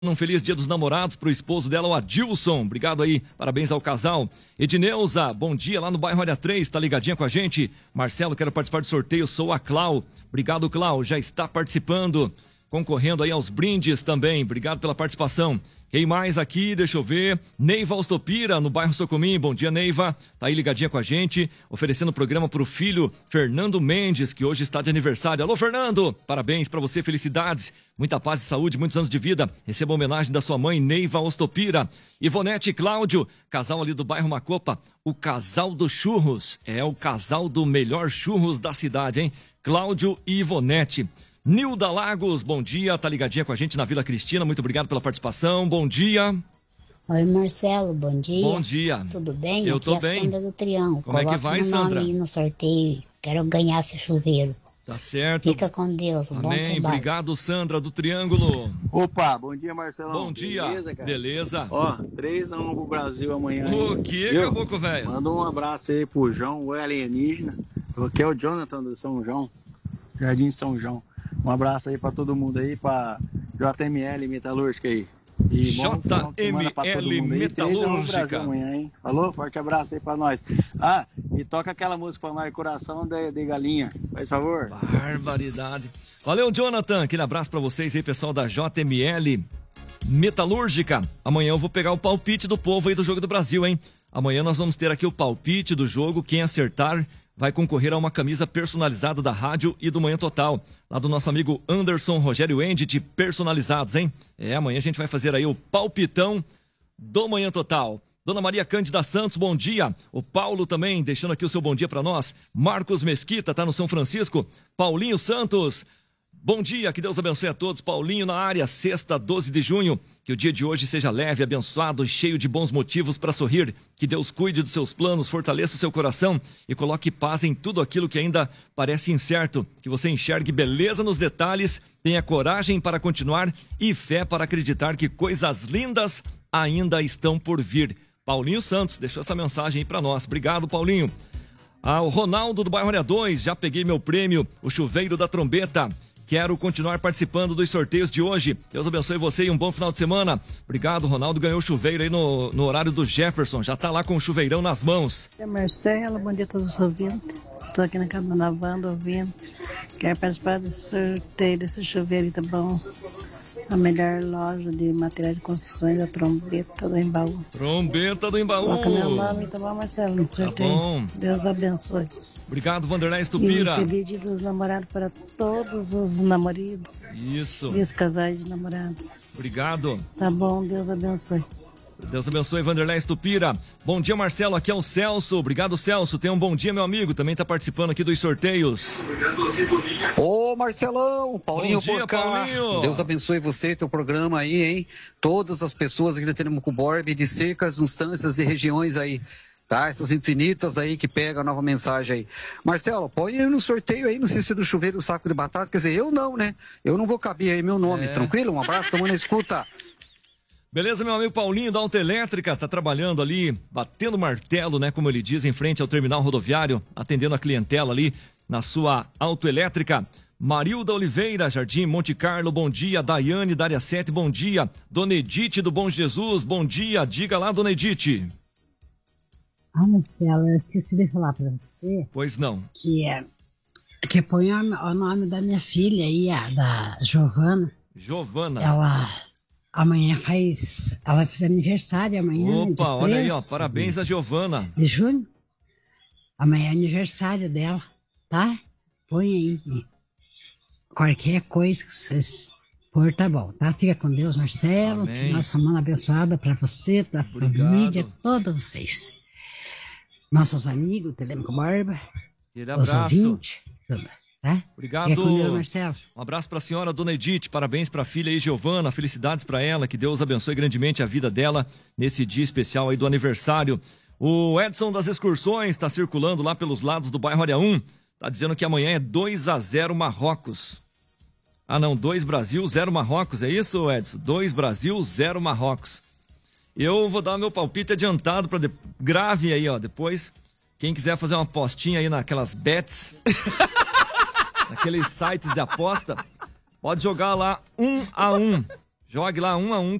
Um feliz dia dos namorados pro esposo dela, o Adilson. Obrigado aí, parabéns ao casal. Edneuza, bom dia lá no bairro Área 3, tá ligadinha com a gente? Marcelo, quero participar do sorteio, sou a Clau. Obrigado, Clau, já está participando, concorrendo aí aos brindes também. Obrigado pela participação. Quem mais aqui? Deixa eu ver. Neiva Ostopira, no bairro Socomim. Bom dia, Neiva. Tá aí ligadinha com a gente, oferecendo o programa pro filho Fernando Mendes, que hoje está de aniversário. Alô, Fernando! Parabéns pra você, felicidades. Muita paz e saúde, muitos anos de vida. Receba a homenagem da sua mãe, Neiva Ostopira. Ivonete e Cláudio, casal ali do bairro Macopa. O casal dos churros. É o casal do melhor churros da cidade, hein? Cláudio e Ivonete. Nilda Lagos, bom dia, tá ligadinha com a gente na Vila Cristina, muito obrigado pela participação, bom dia. Oi, Marcelo, bom dia. Bom dia. Tudo bem? Eu tô bem. Aqui é a Sandra do Triângulo. Como é que vai, Sandra? Coloca meu nome aí no sorteio, quero ganhar esse chuveiro. Tá certo. Fica com Deus, Amém, bom trabalho. Obrigado, Sandra do Triângulo. Opa, bom dia, Marcelão. Bom dia. Beleza, cara? Beleza. Ó, 3-1 pro Brasil amanhã. O aí, que, viu? caboclo velho? Manda um abraço aí pro João, o alienígena. Aqui é o Jonathan do São João, Jardim São João. Um abraço aí pra todo mundo aí, pra JML Metalúrgica aí. E bom final de semana pra todo mundo aí. Metalúrgica. Brasil amanhã, hein? Falou? Forte abraço aí pra nós. Ah, e toca aquela música pra nós, Coração de Galinha. Faz favor. Barbaridade. Valeu, Jonathan. Aquele abraço pra vocês aí, pessoal da JML Metalúrgica. Amanhã eu vou pegar o palpite do povo aí do Jogo do Brasil, hein? Amanhã nós vamos ter aqui o palpite do jogo. Quem acertar vai concorrer a uma camisa personalizada da rádio e do Manhã Total, lá do nosso amigo Anderson Rogério Endt, personalizados, hein? Amanhã a gente vai fazer aí o palpitão do Manhã Total. Dona Maria Cândida Santos, bom dia. O Paulo também, deixando aqui o seu bom dia pra nós. Marcos Mesquita, tá no São Francisco. Paulinho Santos, bom dia, que Deus abençoe a todos. Paulinho na área, sexta, 12 de junho. Que o dia de hoje seja leve, abençoado e cheio de bons motivos para sorrir. Que Deus cuide dos seus planos, fortaleça o seu coração e coloque paz em tudo aquilo que ainda parece incerto. Que você enxergue beleza nos detalhes, tenha coragem para continuar e fé para acreditar que coisas lindas ainda estão por vir. Paulinho Santos deixou essa mensagem aí para nós. Obrigado, Paulinho. O Ronaldo do bairro Área 2, já peguei meu prêmio, o chuveiro da trombeta. Quero continuar participando dos sorteios de hoje. Deus abençoe você e um bom final de semana. Obrigado, Ronaldo. Ganhou o chuveiro aí no horário do Jefferson. Já tá lá com o chuveirão nas mãos. É Marcelo, bom dia a todos os ouvintes. Estou aqui na casa da banda ouvindo. Quero participar do sorteio desse chuveiro, tá bom? A melhor loja de materiais de construções da Trombeta do Embaú. Trombeta do Embaú. Coloca meu nome, tá bom, Marcelo? No sorteio. Tá bom. Deus abençoe. Obrigado, Vanderlei Estupira. E feliz dia dos namorados para todos os namoridos. Isso. E os casais de namorados. Obrigado. Tá bom, Deus abençoe. Deus abençoe, Vanderlei Estupira. Bom dia, Marcelo. Aqui é o Celso. Obrigado, Celso. Tenha um bom dia, meu amigo. Também tá participando aqui dos sorteios. Ô, Marcelão, Paulinho Bom dia, Porcar. Paulinho. Deus abençoe você, teu programa aí, hein? Todas as pessoas aqui da Teremuco Borbe, de circunstâncias, de regiões aí, tá? Essas infinitas aí que pegam a nova mensagem aí. Marcelo, põe aí no sorteio aí, não sei se é do chuveiro do saco de batata. Quer dizer, eu não, né? Eu não vou caber aí meu nome, tranquilo? Um abraço, tamo na escuta. Beleza, meu amigo Paulinho da Autoelétrica, tá trabalhando ali, batendo martelo, né, como ele diz, em frente ao terminal rodoviário, atendendo a clientela ali na sua Autoelétrica. Marilda Oliveira, Jardim Monte Carlo, bom dia. Daiane, da área 7, bom dia. Dona Edith do Bom Jesus, bom dia. Diga lá, Dona Edith. Marcelo, eu esqueci de falar pra você. Pois não. Que põe o nome da minha filha aí, da Giovana. Giovana. Ela vai fazer aniversário amanhã. Opa, olha aí, ó, parabéns a Giovana. De junho. Amanhã é aniversário dela, tá? Põe aí. Qualquer coisa que vocês pôr, tá bom, tá? Fica com Deus, Marcelo. Amém. Final de semana abençoada pra você, da família, todos vocês. Nossos amigos, Telêmico Barba. Aquele Os abraço. ouvintes, tudo, tá? Obrigado. Fica com Deus, Marcelo. Um abraço pra senhora, Dona Edith. Parabéns pra filha aí, Giovana. Felicidades pra ela. Que Deus abençoe grandemente a vida dela nesse dia especial aí do aniversário. O Edson das Excursões tá circulando lá pelos lados do bairro Área 1. Tá dizendo que amanhã é 2-0 Marrocos. Ah, não, 2 Brasil, 0 Marrocos. É isso, Edson? 2 Brasil, 0 Marrocos. Eu vou dar meu palpite adiantado para grave aí, ó. Depois, quem quiser fazer uma apostinha aí naquelas bets, naqueles sites de aposta, pode jogar lá 1-1. Jogue lá 1 a 1